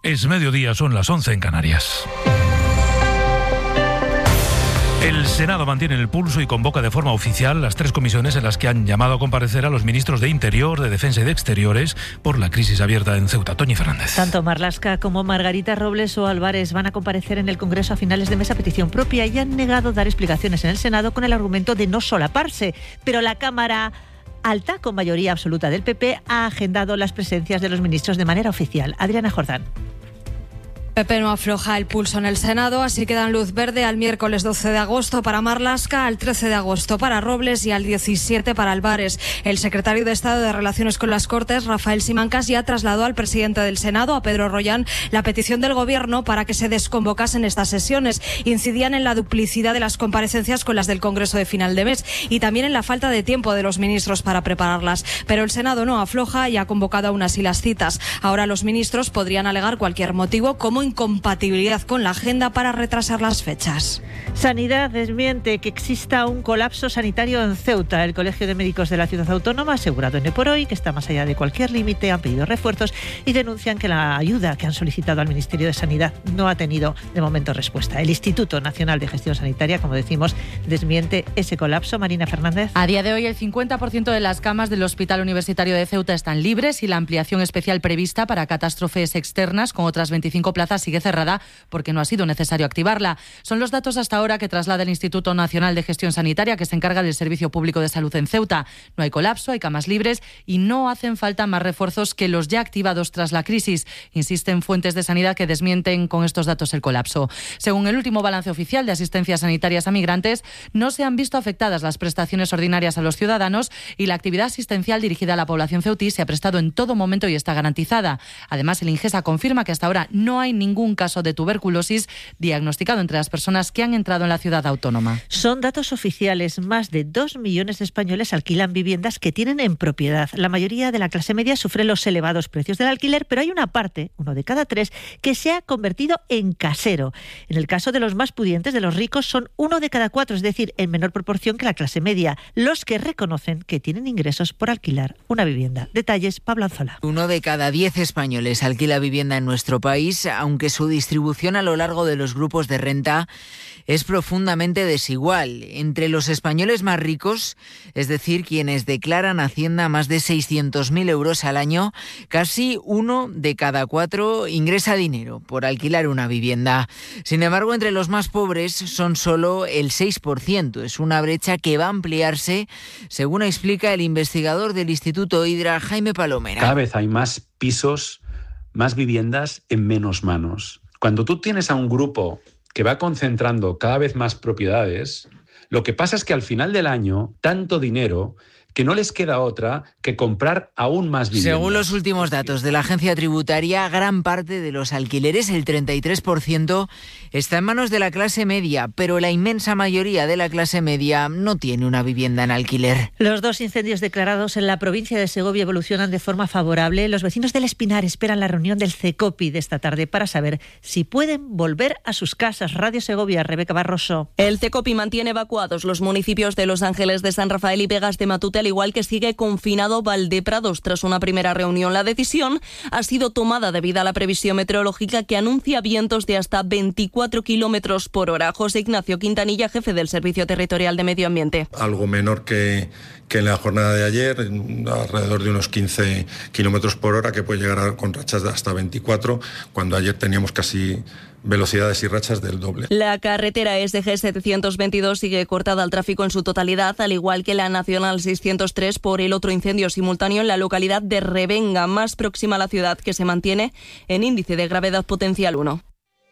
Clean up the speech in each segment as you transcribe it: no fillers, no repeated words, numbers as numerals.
Es mediodía, son las 11 en Canarias. El Senado mantiene el pulso y convoca de forma oficial las 3 comisiones en las que han llamado a comparecer a los ministros de Interior, de Defensa y de Exteriores por la crisis abierta en Ceuta. Toñi Fernández. Tanto Marlaska como Margarita Robles o Álvarez van a comparecer en el Congreso a finales de mes a petición propia y han negado dar explicaciones en el Senado con el argumento de no solaparse. Pero la Cámara Alta, con mayoría absoluta del PP, ha agendado las presencias de los ministros de manera oficial. Adriana Jordán. PP no afloja el pulso en el Senado, así que dan luz verde al miércoles 12 de agosto para Marlaska, al 13 de agosto para Robles y al 17 para Álvarez. El secretario de Estado de Relaciones con las Cortes, Rafael Simancas, ya trasladó al presidente del Senado, a Pedro Rollán, la petición del Gobierno para que se desconvocasen estas sesiones. Incidían en la duplicidad de las comparecencias con las del Congreso de final de mes y también en la falta de tiempo de los ministros para prepararlas. Pero el Senado no afloja y ha convocado aún así las citas. Ahora los ministros podrían alegar cualquier motivo, como incompatibilidad con la agenda, para retrasar las fechas. Sanidad desmiente que exista un colapso sanitario en Ceuta. El Colegio de Médicos de la Ciudad Autónoma ha asegurado en Por Hoy que está más allá de cualquier límite, han pedido refuerzos y denuncian que la ayuda que han solicitado al Ministerio de Sanidad no ha tenido de momento respuesta. El Instituto Nacional de Gestión Sanitaria, como decimos, desmiente ese colapso. Marina Fernández. A día de hoy el 50% de las camas del Hospital Universitario de Ceuta están libres y la ampliación especial prevista para catástrofes externas con otras 25 plazas sigue cerrada porque no ha sido necesario activarla. Son los datos hasta ahora que traslada el Instituto Nacional de Gestión Sanitaria, que se encarga del Servicio Público de Salud en Ceuta. No hay colapso, hay camas libres y no hacen falta más refuerzos que los ya activados tras la crisis. Insisten fuentes de sanidad que desmienten con estos datos el colapso. Según el último balance oficial de asistencias sanitarias a migrantes, no se han visto afectadas las prestaciones ordinarias a los ciudadanos y la actividad asistencial dirigida a la población ceutí se ha prestado en todo momento y está garantizada. Además, el Ingesa confirma que hasta ahora no hay ningún caso de tuberculosis diagnosticado entre las personas que han entrado en la ciudad autónoma. Son datos oficiales. Más de 2 millones de españoles alquilan viviendas que tienen en propiedad. La mayoría de la clase media sufre los elevados precios del alquiler, pero hay una parte, 1 de cada 3, que se ha convertido en casero. En el caso de los más pudientes, de los ricos, son 1 de cada 4, es decir, en menor proporción que la clase media, los que reconocen que tienen ingresos por alquilar una vivienda. Detalles, Pablo Anzola. 1 de cada 10 españoles alquila vivienda en nuestro país, aunque su distribución a lo largo de los grupos de renta es profundamente desigual. Entre los españoles más ricos, es decir, quienes declaran a Hacienda más de 600.000 euros al año, casi 1 de cada 4 ingresa dinero por alquilar una vivienda. Sin embargo, entre los más pobres son solo el 6%. Es una brecha que va a ampliarse, según explica el investigador del Instituto Hidra, Jaime Palomera. Cada vez hay más pisos, más viviendas en menos manos. Cuando tú tienes a un grupo que va concentrando cada vez más propiedades, lo que pasa es que al final del año, tanto dinero que no les queda otra que comprar aún más viviendas. Según los últimos datos de la agencia tributaria, gran parte de los alquileres, el 33%, está en manos de la clase media, pero la inmensa mayoría de la clase media no tiene una vivienda en alquiler. Los 2 incendios declarados en la provincia de Segovia evolucionan de forma favorable. Los vecinos del Espinar esperan la reunión del CECOPI de esta tarde para saber si pueden volver a sus casas. Radio Segovia, Rebeca Barroso. El CECOPI mantiene evacuados los municipios de Los Ángeles, de San Rafael y Vegas de Matute, al igual que sigue confinado Valdeprados. Tras una primera reunión, la decisión ha sido tomada debido a la previsión meteorológica que anuncia vientos de hasta 24 kilómetros por hora. José Ignacio Quintanilla, jefe del Servicio Territorial de Medio Ambiente. Algo menor que en la jornada de ayer, alrededor de unos 15 kilómetros por hora, que puede llegar con rachas de hasta 24, cuando ayer teníamos casi velocidades y rachas del doble. La carretera SG 722 sigue cortada al tráfico en su totalidad, al igual que la Nacional 603 por el otro incendio simultáneo en la localidad de Revenga, más próxima a la ciudad, que se mantiene en índice de gravedad potencial 1.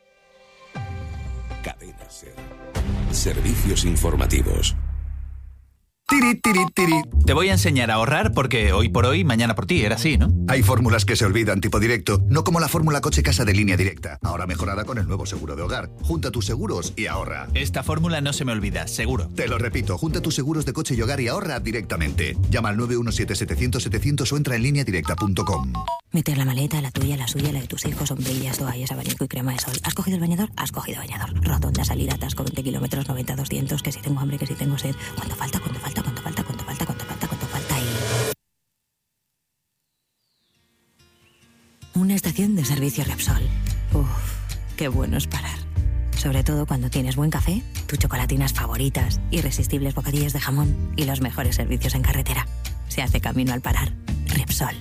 Cadena SER. Servicios informativos. Tiri, tiri, tiri. Te voy a enseñar a ahorrar porque hoy por hoy, mañana por ti, era así, ¿no? Hay fórmulas que se olvidan, tipo directo, no como la fórmula coche-casa de Línea Directa, ahora mejorada con el nuevo seguro de hogar. Junta tus seguros y ahorra. Esta fórmula no se me olvida, seguro. Te lo repito, junta tus seguros de coche y hogar y ahorra directamente. Llama al 917-700-700 o entra en lineadirecta.com. Meter la maleta, la tuya, la suya, la de tus hijos, sombrillas, toallas, abanico y crema de sol. ¿Has cogido el bañador? Has cogido bañador. Rotonda, salida, atasco, 20 kilómetros, 90-200, que si tengo hambre, que si tengo sed. ¿Cuánto falta? ¿Cuánto falta? ¿Cuánto falta? ¿Cuánto falta? ¿Cuánto falta? ¿Cuánto falta? Y... Una estación de servicio Repsol. Uf, qué bueno es parar. Sobre todo cuando tienes buen café, tus chocolatinas favoritas, irresistibles bocadillos de jamón y los mejores servicios en carretera. Se hace camino al parar. Repsol.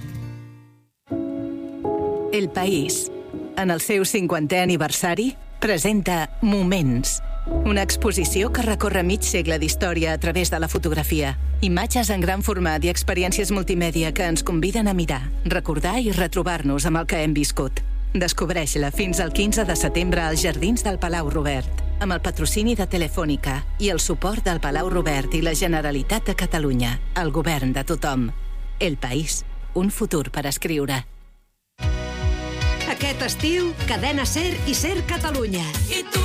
El País, en el seu 50è aniversari, presenta Moments, una exposició que recorre mig segle d'història a través de la fotografia. Imatges en gran format i experiències multimèdia que ens conviden a mirar, recordar i retrobar-nos amb el que hem viscut. Descobreix-la fins al 15 de setembre als Jardins del Palau Robert, amb el patrocini de Telefònica i el suport del Palau Robert i la Generalitat de Catalunya, el govern de tothom. El País, un futur per escriure. Aquest estiu, Cadena Ser i Ser Catalunya. I tu,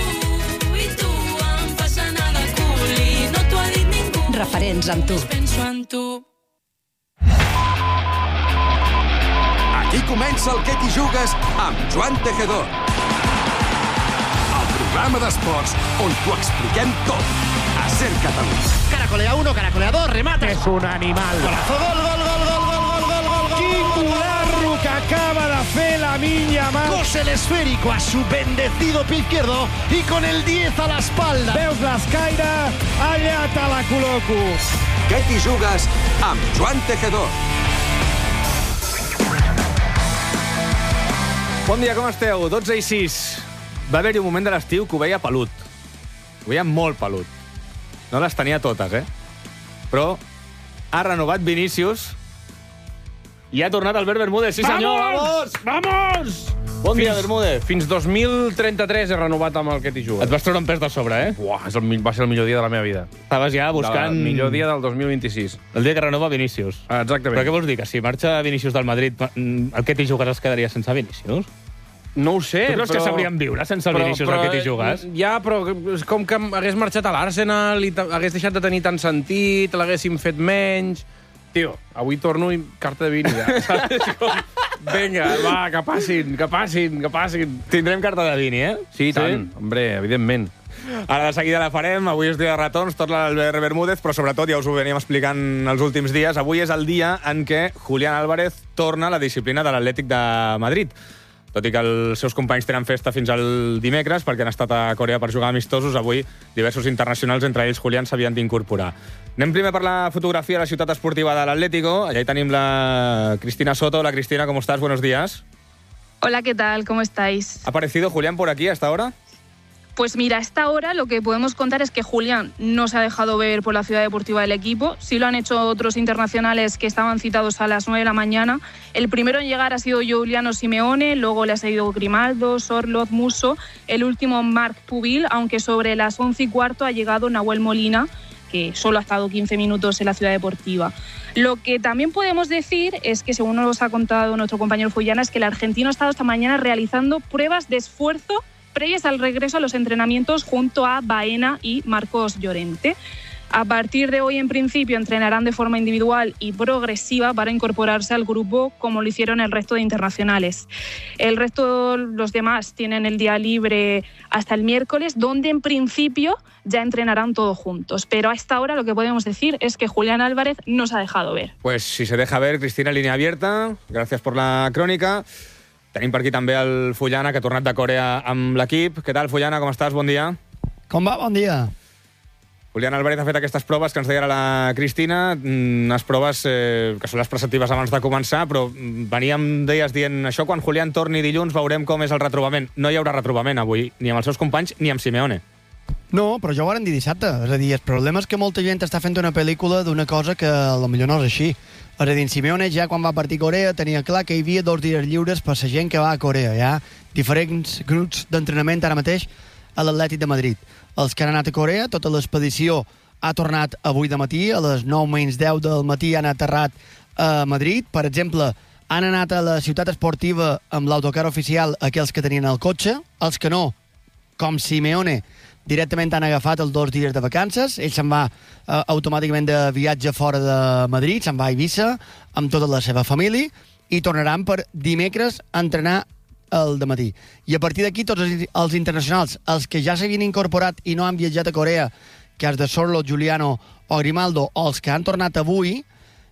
em fas anar de cul i no t'ho ha dit ningú. Referents amb tu. Penso en tu. Aquí comença el Què t'hi jugues amb Joan Tejedor. El programa d'esports on t'ho expliquem tot. A Ser Catalunya. Caracolea 1, caracolea 2, remata. És un animal. Golazo, gol, gol, gol, gol, gol, gol, gol, gol, gol. Quin golazo que acaba de fer Lamine Yamal. Cose el esférico a su bendecido pie izquierdo y con el 10 a la espalda. Veus l'escaire? Allà te la col·loco. Què t'hi jugues amb Joan Tejedor. Bon dia, com esteu? 12:06. Va haver-hi un moment de l'estiu que ho veia pelut. Ho veia molt pelut. No les tenia totes, Però ha renovat Vinícius i ha tornat Albert Bermúdez. Sí, senyor! Vamos! Vamos! Bon dia, Bermúdez. Fins 2033 he renovat amb el Què t'hi jugues. Et vas treure un pes de sobre, Uah, va ser el millor dia de la meva vida. Estaves ja buscant... El millor dia del 2026. El dia que renova Vinícius. Exactament. Però què vols dir? Que si marxa Vinícius del Madrid, el Què t'hi jugues es quedaria sense Vinícius? No ho sé, tu creus que sabríem viure sense el Vinícius del Què t'hi jugues? Ja, però és com que hagués marxat a l'Arsenal i hagués deixat de tenir tant sentit, l'haguéssim fet menys... Tio, avui torno i carta de vini, ja. Vinga, va, que passin. Tindrem carta de vini, Sí, tant. Hombre, evidentment. Ara de seguida la farem. Avui és dia de retorns, tot l'Albert Bermúdez, però sobretot, ja us ho veníem explicant els últims dies, avui és el dia en què Julián Álvarez torna a la disciplina de l'Atlètic de Madrid. Tot i que els seus companys tenen festa fins al dimecres, perquè han estat a Corea per jugar amistosos, avui diversos internacionals, entre ells Julián, s'havien d'incorporar. Anem primer per la fotografia de la ciutat esportiva de l'Atlético. Allà hi tenim la Cristina Soto. Hola, Cristina, ¿cómo estás? Buenos días. Hola, ¿qué tal? ¿Cómo estáis? ¿Ha aparecido Julián por aquí hasta ahora? Pues mira, a esta hora lo que podemos contar es que Julián no se ha dejado ver por la ciudad deportiva del equipo. Sí lo han hecho otros internacionales que estaban citados a las 9 de la mañana. El primero en llegar ha sido Giuliano Simeone, luego le ha seguido Grimaldo, Sorloth, Musso, el último Marc Pubil, aunque sobre las 11:15 ha llegado Nahuel Molina, que solo ha estado 15 minutos en la ciudad deportiva. Lo que también podemos decir es que, según nos ha contado nuestro compañero Fullana, es que el argentino ha estado esta mañana realizando pruebas de esfuerzo previas al regreso a los entrenamientos junto a Baena y Marcos Llorente. A partir de hoy, en principio, entrenarán de forma individual y progresiva para incorporarse al grupo, como lo hicieron el resto de internacionales. El resto, los demás, tienen el día libre hasta el miércoles, donde en principio ya entrenarán todos juntos. Pero a esta hora lo que podemos decir es que Julián Álvarez no se ha dejado ver. Pues si se deja ver, Cristina, línea abierta. Gràcies per la crònica. Tenim per aquí també el Fullana, que ha tornat de Corea amb l'equip. Què tal, Fullana? Com estàs? Bon dia. Com va? Bon dia. Julián Álvarez ha fet aquestes proves que ens deia la Cristina, unes proves que són les preceptives abans de començar, però veníem, deies, dient això, quan Julián torni dilluns veurem com és el retrobament. No hi haurà retrobament avui, ni amb els seus companys ni amb Simeone. No, però ja ho varen dir dissabte. És a dir, el problema és que molta gent està fent una pel·lícula d'una cosa que potser no és així. És a dir, en Simeone ja quan va partir a Corea tenia clar que hi havia 2 dies lliures per la gent que va a Corea. Hi ha diferents grups d'entrenament ara mateix a l'Atlètic de Madrid. Els que han anat a Corea, tota l'expedició ha tornat avui de matí, a les 9:10 del matí han aterrat a Madrid. Per exemple, han anat a la ciutat esportiva amb l'autocar oficial aquells que tenien el cotxe, els que no, com Simeone, directament han agafat els 2 dies de vacances. Ell se'n va automàticament de viatge fora de Madrid, se'n va a Eivissa amb tota la seva família i tornaran per dimecres a entrenar el dematí. I a partir d'aquí tots els internacionals, els que ja s'havien incorporat i no han viatjat a Corea, que els de Sorloth, Giuliano o Grimaldo, o els que han tornat avui,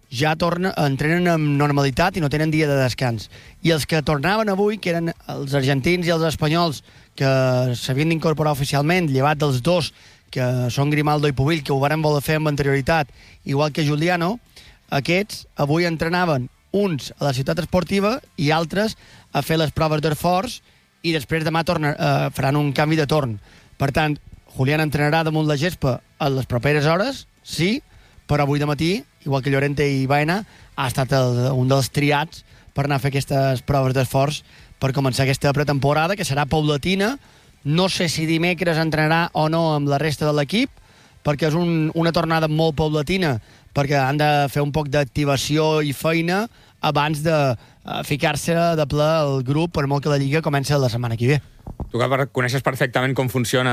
ja entrenen amb normalitat i no tenen dia de descans. I els que tornaven avui, que eren els argentins i els espanyols, que s'havien d'incorporar oficialment, llevat dels dos, que són Grimaldo i Pubill, que ho varen voler fer amb anterioritat, igual que Giuliano, aquests avui entrenaven uns a la ciutat esportiva i altres a fer les proves d'esforç i després demà faran un canvi de torn. Per tant, Julián entrenarà damunt la gespa a les properes hores, sí, però avui de matí, igual que Llorente i Baena, ha estat un dels triats per anar a fer aquestes proves d'esforç per començar aquesta pretemporada, que serà paulatina. No sé si dimecres entrenarà o no amb la resta de l'equip, perquè és una tornada molt paulatina, perquè han de fer un poc d'activació i feina abans de ficar-se de ple al grup, per molt que la Lliga comença la setmana que ve. Tu que coneixes perfectament com funciona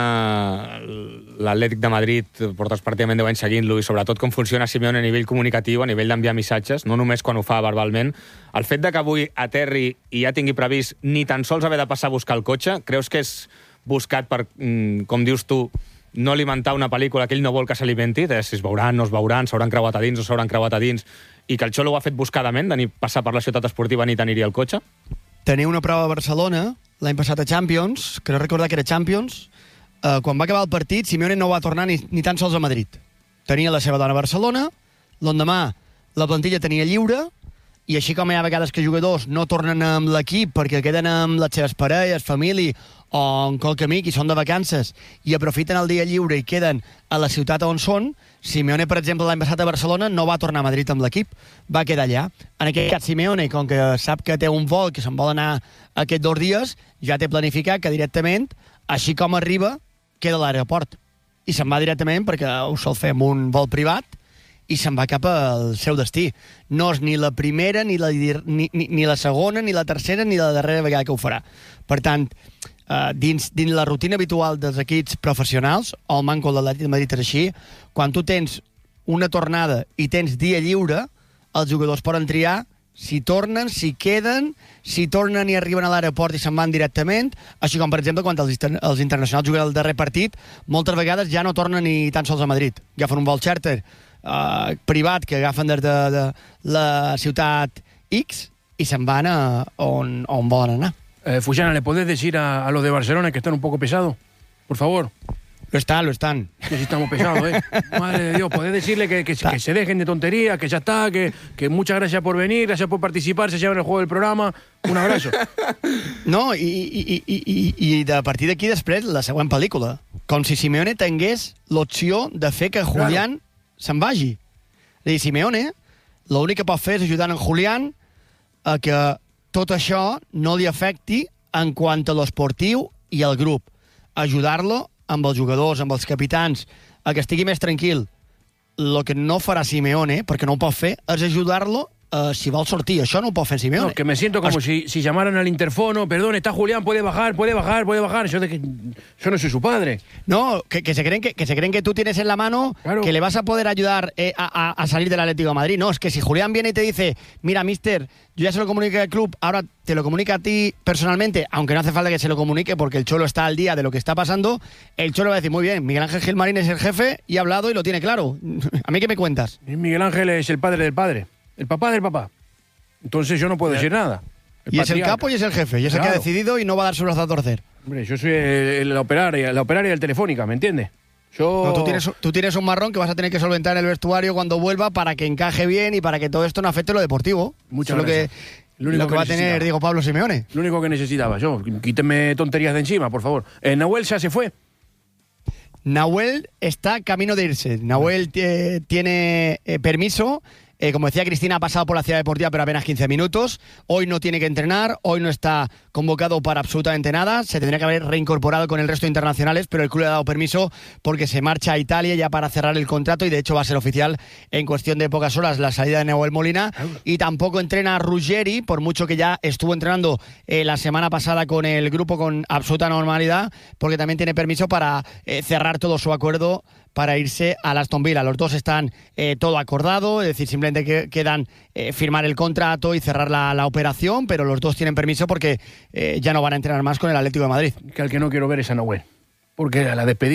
l'Atlètic de Madrid, portes pràcticament 10 anys seguint-lo, i sobretot com funciona Simeone a nivell comunicatiu, a nivell d'enviar missatges, no només quan ho fa verbalment. El fet de que avui aterri i ja tingui previst ni tan sols haver de passar a buscar el cotxe, creus que és buscat per, com dius tu, no alimentar una pel·lícula que ell no vol que s'alimenti, si es veuran, no es veuran, s'hauran creuat a dins o s'hauran creuat a dins, i que el Xolo ho ha fet buscadament, de passar per la ciutat esportiva ni tenir-hi el cotxe? Tenia una prova a Barcelona, l'any passat a Champions, crec recordar que era Champions, quan va acabar el partit, Simeone no va tornar ni tan sols a Madrid. Tenia la seva dona a Barcelona, l'endemà la plantilla tenia lliure, i així com hi ha vegades que jugadors no tornen amb l'equip perquè queden amb les seves parelles, família o en qualque amic i són de vacances i aprofiten el dia lliure i queden a la ciutat on són, Simeone, per exemple, l'any passat a Barcelona no va tornar a Madrid amb l'equip, va quedar allà. En aquest cas, Simeone, com que sap que té un vol que se'n vol anar aquests 2 dies, ja té planificat que directament, així com arriba, queda a l'aeroport. I se'n va directament, perquè ho sol fer amb un vol privat, i se'n va cap al seu destí. No és ni la primera, ni la segona, ni la tercera, ni la darrera vegada que ho farà. Per tant, dins la rutina habitual dels equips professionals, o el manco de l'Atlètic de Madrid és així, quan tu tens una tornada i tens dia lliure, els jugadors poden triar si tornen, si queden, si tornen i arriben a l'aeroport i se'n van directament, així com, per exemple, quan els internacionals juguen el darrer partit, moltes vegades ja no tornen ni tan sols a Madrid. Agafen un vol charter privat que agafen des de la ciutat X i se'n van on volen anar. Fujana, ¿le puedes decir a los de Barcelona que están un poco pesados? Por favor. Lo están. Que sí estamos pesados, ¿eh? Madre de Dios, podés decirle que se dejen de tonterías, que ya está, que muchas gracias por venir, gracias por participar, se llevan el juego del programa. Un abrazo. No, i a partir d'aquí després la següent pel·lícula. Com si Simeone tingués l'opció de fer que Julián se'n vagi. És a dir, Simeone l'únic que pot fer és ajudar en Julián a que tot això no li afecti en quant a l'esportiu i al grup. Ajudar-lo amb els jugadors, amb els capitans, a que estigui més tranquil. El que no farà Simeone, perquè no ho pot fer, és ajudar-lo si vol sortir. Això no ho pot fer Simeone. No, que me siento como si llamaran al interfono, perdón, está Julián, puede bajar. Yo no soy su padre. No, que se creen que tú tienes en la mano, claro, que le vas a poder ayudar a salir del Atlético de Madrid. No, es que si Julián viene y te dice, mira, mister, yo ya se lo comuniqué al club, ahora te lo comunica a ti personalmente, aunque no hace falta que se lo comunique porque el Cholo está al día de lo que está pasando, el Cholo va a decir, muy bien, Miguel Ángel Gilmarín es el jefe y ha hablado y lo tiene claro. ¿A mí qué me cuentas? Miguel Ángel es el padre del padre. El papá del papá. Entonces yo no puedo decir nada. Y es el capo y es el jefe. Y es el que ha decidido y no va a dar su brazo a torcer. Hombre, yo soy la operaria del Telefónica, ¿me entiendes? No, tú tienes un marrón que vas a tener que solventar en el vestuario cuando vuelva para que encaje bien y para que todo esto no afecte lo deportivo. Muchas gracias. Lo que va a tener Diego Pablo Simeone. Lo único que necesitaba yo. Quítenme tonterías de encima, por favor. Nahuel ya se fue. Nahuel está camino de irse. Nahuel tiene permiso. Como decía Cristina, ha pasado por la ciudad deportiva pero apenas 15 minutos. Hoy no tiene que entrenar, hoy no está convocado para absolutamente nada. Se tendría que haber reincorporado con el resto de internacionales, pero el club le ha dado permiso porque se marcha a Italia ya para cerrar el contrato y de hecho va a ser oficial en cuestión de pocas horas la salida de Nahuel Molina. Y tampoco entrena Ruggeri, por mucho que ya estuvo entrenando la semana pasada con el grupo con absoluta normalidad, porque también tiene permiso para cerrar todo su acuerdo para irse a Aston Villa. Los dos están todo acordado, es decir, simplemente quedan firmar el contrato y cerrar la operación, pero los dos tienen permiso porque ya no van a entrenar más con el Atlético de Madrid. Que al que no quiero ver es a Nahuel, porque a la despedida